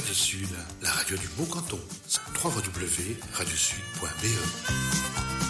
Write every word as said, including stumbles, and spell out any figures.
Radio Sud, la radio du Bon Canton. w w w point radio sud point b e